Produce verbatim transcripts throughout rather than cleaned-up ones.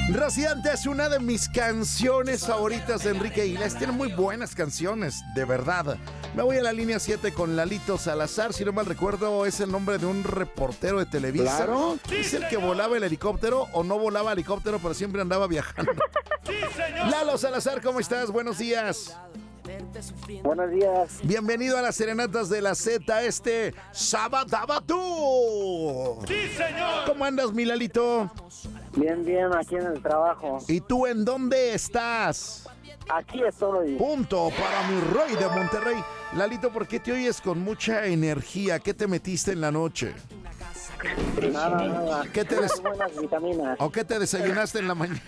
Residente es una de mis canciones favoritas de Enrique Iglesias. Tiene muy buenas canciones, de verdad. Me voy a la línea siete con Lalito Salazar. Si no mal recuerdo, es el nombre de un reportero de Televisa. Claro. Es el que volaba el helicóptero o no volaba el helicóptero, pero siempre andaba viajando. Sí, señor. Lalo Salazar, ¿cómo estás? Buenos días. Buenos días. Bienvenido a las serenatas de la Z este sábado. Sí, señor. ¿Cómo andas, mi Lalito? Bien, bien, aquí en el trabajo. ¿Y tú en dónde estás? Aquí estoy. Punto para mi rey de Monterrey. Lalito, ¿por qué te oyes con mucha energía? ¿Qué te metiste en la noche? Nada, nada. ¿Qué te des- Muy buenas vitaminas. ¿O qué te desayunaste en la mañana?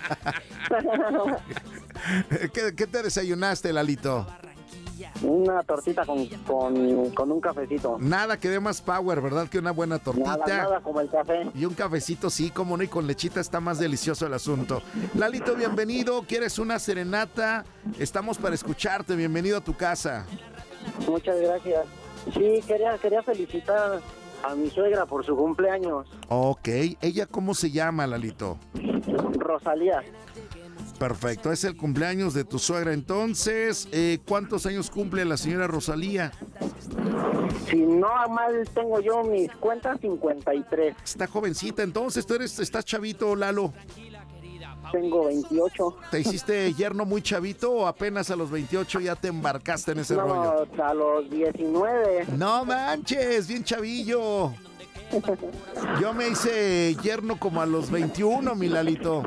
¿Qué, qué te desayunaste, Lalito? Una tortita con, con, con un cafecito. Nada que dé más power, ¿verdad? Que una buena tortita. Nada, nada como el café. Y un cafecito, sí, como no, y con lechita está más delicioso el asunto. Lalito, bienvenido. ¿Quieres una serenata? Estamos para escucharte. Bienvenido a tu casa. Muchas gracias. Sí, quería, quería felicitar a mi suegra por su cumpleaños. Ok. ¿Ella cómo se llama, Lalito? Rosalía. Perfecto. Es el cumpleaños de tu suegra. Entonces, eh, ¿cuántos años cumple la señora Rosalía? Si no mal tengo yo mis cuentas, cincuenta y tres. Está jovencita. Entonces, ¿tú eres, estás chavito, Lalo? Tengo veintiocho. ¿Te hiciste yerno muy chavito o apenas a los veintiocho ya te embarcaste en ese No, rollo? a los diecinueve. No manches, bien chavillo. Yo me hice yerno como a los veintiuno, mi Lalito.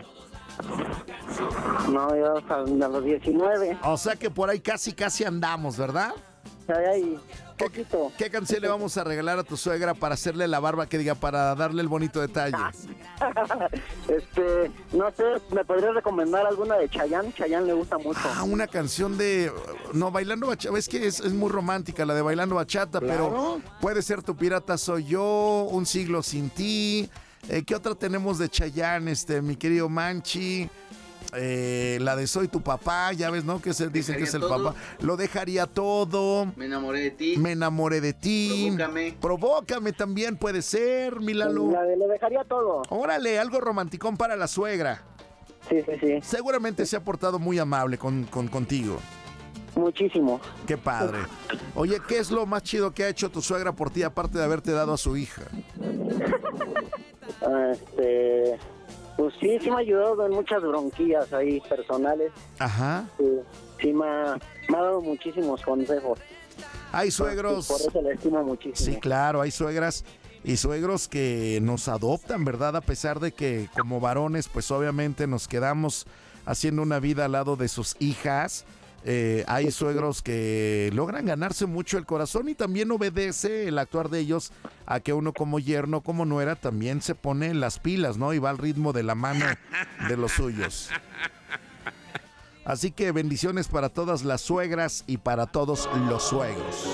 No, yo a los diecinueve. O sea que por ahí casi, casi andamos, ¿verdad? Ahí, poquito. ¿Qué canción le vamos a regalar a tu suegra para hacerle la barba, que diga, para darle el bonito detalle? Este, no sé, ¿me podrías recomendar alguna de Chayanne? Chayanne le gusta mucho. Ah, una canción de... No, Bailando Bachata. Es que es, es muy romántica la de Bailando Bachata, Claro. pero puede ser Tu Pirata Soy Yo, Un Siglo Sin Ti. Eh, ¿Qué otra tenemos de Chayanne, este, mi querido Manchi? Eh, la de Soy Tu Papá, ya ves, ¿no? Que se dicen que es el todo. papá. Lo dejaría todo. Me enamoré de ti. Me enamoré de ti. Provócame. Provócame también puede ser, mi Lalo. La de, le dejaría todo. Órale, algo romanticón para la suegra. Sí, sí, sí. Seguramente se ha portado muy amable con, con, contigo. Muchísimo. Qué padre. Oye, ¿qué es lo más chido que ha hecho tu suegra por ti, aparte de haberte dado a su hija? Este, pues sí, sí me ha ayudado en muchas bronquillas ahí personales. Ajá. Sí, sí me ha, me ha dado muchísimos consejos. Hay suegros. Por eso le estimo muchísimo. Sí, claro, hay suegras y suegros que nos adoptan, ¿verdad? A pesar de que como varones, pues obviamente nos quedamos haciendo una vida al lado de sus hijas. Eh, hay suegros que logran ganarse mucho el corazón y también obedece el actuar de ellos a que uno como yerno, como nuera, también se pone las pilas, ¿no? Y va al ritmo de la mano de los suyos. Así que bendiciones para todas las suegras y para todos los suegros.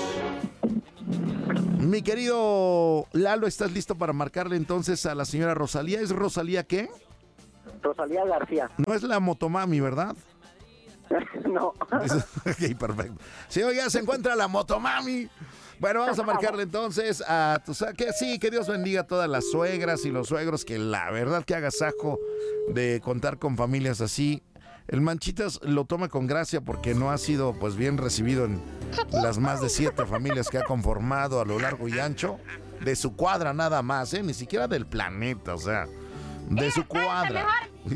Mi querido Lalo, ¿estás listo para marcarle entonces a la señora Rosalía? ¿Es Rosalía qué? Rosalía García. No es la motomami, ¿verdad? No. Ok, perfecto. Sí, oiga, se encuentra la motomami. Bueno, vamos a marcarle entonces a tu... Que sí, que Dios bendiga a todas las suegras y los suegros, que la verdad que agasajo de contar con familias así. El Manchitas lo toma con gracia porque no ha sido pues bien recibido en las más de siete familias que ha conformado a lo largo y ancho de su cuadra nada más, ¿eh? Ni siquiera del planeta, o sea, de su cuadra.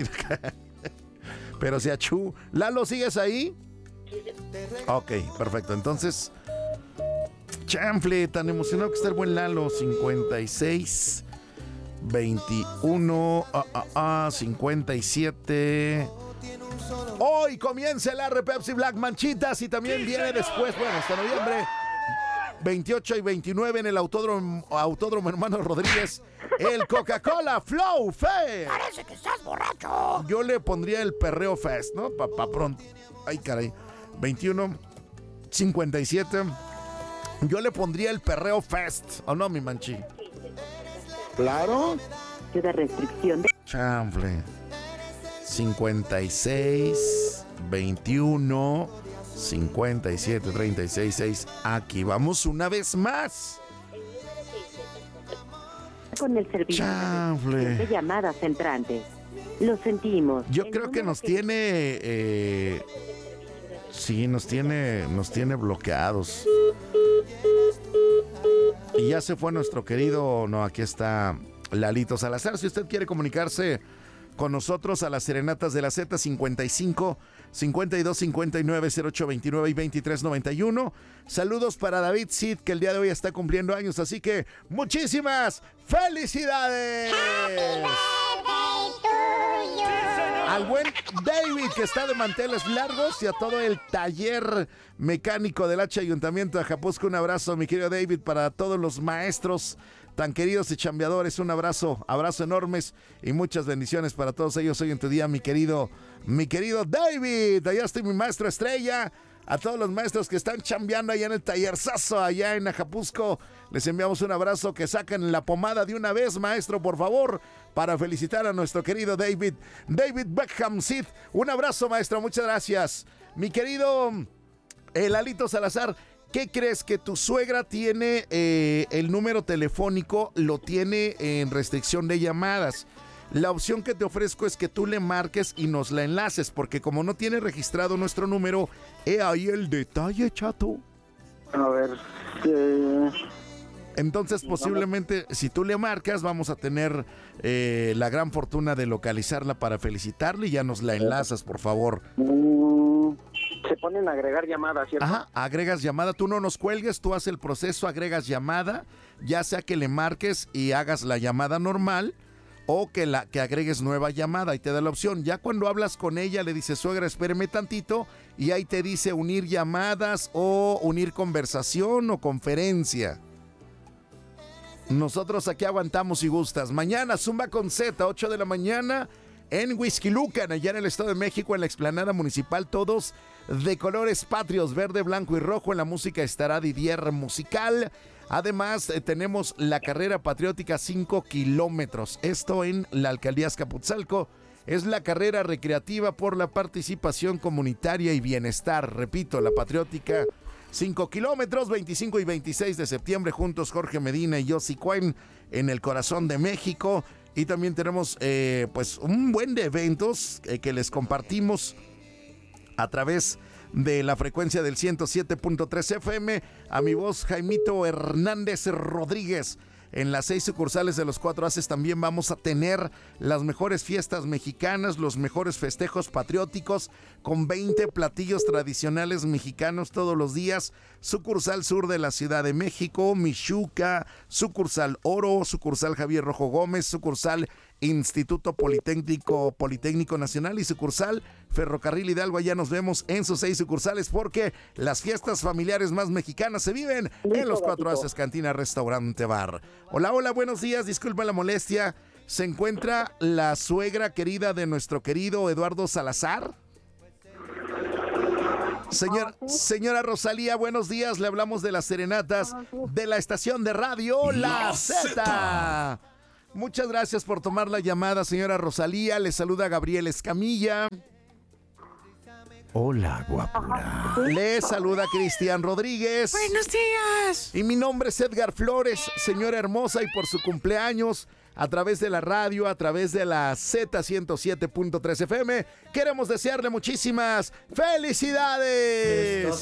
Pero si achú. Lalo, ¿sigues ahí? Ok, perfecto. Entonces, chanfle, tan emocionado que está el buen Lalo. cincuenta y seis, veintiuno, ah, ah, ah, cincuenta y siete. Hoy comienza el R Pepsi Black Manchitas y también viene después, bueno, hasta noviembre, veintiocho y veintinueve en el Autódromo, Autódromo Hermano Rodríguez, el Coca-Cola Flow Fest. Parece que estás borracho. Yo le pondría el Perreo Fest, ¿no? Pa, pa pronto. Ay, caray. veintiuno, cincuenta y siete. Yo le pondría el Perreo Fest. ¿O no, mi Manchi? Claro. De restricción de... Chanfle. cincuenta y seis, veintiuno, cincuenta y siete, treinta y seis, seis. Aquí vamos una vez más. Con el servicio Chanfle. de llamadas entrantes. Lo sentimos. Yo El creo que número nos tiene... Eh, sí, nos tiene, nos tiene bloqueados. Y ya se fue nuestro querido... No, aquí está Lalito Salazar. Si usted quiere comunicarse con nosotros a las serenatas de la Z, cincuenta y cinco, cincuenta y dos, cincuenta y nueve, cero ocho veintinueve y veintitrés noventa y uno. Saludos para David Cid, que el día de hoy está cumpliendo años, así que muchísimas felicidades. Al buen David, que está de manteles largos, y a todo el taller mecánico del H Ayuntamiento de Ajapuzco. Un abrazo, mi querido David, para todos los maestros tan queridos y chambeadores. Un abrazo, abrazo enormes y muchas bendiciones para todos ellos hoy en tu día, mi querido, mi querido David. Allá estoy, mi maestro estrella. A todos los maestros que están chambeando allá en el tallerzazo, allá en Ajapuzco, les enviamos un abrazo. Que saquen la pomada de una vez, maestro, por favor, para felicitar a nuestro querido David, David Beckham Cid. Un abrazo, maestro, muchas gracias. Mi querido eh, Lalito Salazar, ¿qué crees? Que tu suegra tiene eh, el número telefónico, lo tiene en restricción de llamadas. La opción que te ofrezco es que tú le marques y nos la enlaces, porque como no tiene registrado nuestro número, he ahí el detalle, chato. A ver, eh, Entonces, posiblemente, si tú le marcas, vamos a tener eh, la gran fortuna de localizarla para felicitarle, y ya nos la enlazas, por favor. mm, se ponen a agregar llamadas, ¿cierto? Ajá, agregas llamada, tú no nos cuelgues, tú haces el proceso, agregas llamada, ya sea que le marques y hagas la llamada normal, o que, la, que agregues nueva llamada, y te da la opción. Ya cuando hablas con ella, le dices, suegra, espéreme tantito, y ahí te dice unir llamadas o unir conversación o conferencia. Nosotros aquí aguantamos si gustas. Mañana, Zumba con Z, ocho de la mañana, en Huixquilucan, allá en el Estado de México, en la explanada municipal, todos de colores patrios, verde, blanco y rojo. En la música estará Didier Musical. Además, eh, tenemos la carrera patriótica cinco kilómetros. Esto en la alcaldía Azcapotzalco. Es la carrera recreativa por la participación comunitaria y bienestar. Repito, la patriótica cinco kilómetros, veinticinco y veintiséis de septiembre, juntos Jorge Medina y Yossi Cohen, en el corazón de México. Y también tenemos eh, pues un buen de eventos eh, que les compartimos a través de la frecuencia del ciento siete punto tres F M, a mi voz Jaimito Hernández Rodríguez. En las seis sucursales de los Cuatro Haces también vamos a tener las mejores fiestas mexicanas, los mejores festejos patrióticos, con veinte platillos tradicionales mexicanos todos los días. Sucursal Sur de la Ciudad de México, Michuca, sucursal Oro, sucursal Javier Rojo Gómez, sucursal Instituto Politécnico, Politécnico Nacional y sucursal Ferrocarril Hidalgo. Allá nos vemos en sus seis sucursales, porque las fiestas familiares más mexicanas se viven en los Cuatro Haces Cantina Restaurante Bar. Hola, hola, buenos días, disculpa la molestia. ¿Se encuentra la suegra querida de nuestro querido Eduardo Salazar? Señor, señora Rosalía, buenos días. Le hablamos de las serenatas de la estación de radio La Z. Muchas gracias por tomar la llamada, señora Rosalía. Le saluda Gabriel Escamilla. Hola, guapura. Le saluda Cristian Rodríguez. Buenos días. Y mi nombre es Edgar Flores, señora hermosa, y por su cumpleaños, a través de la radio, a través de la Z ciento siete punto tres F M, queremos desearle muchísimas felicidades.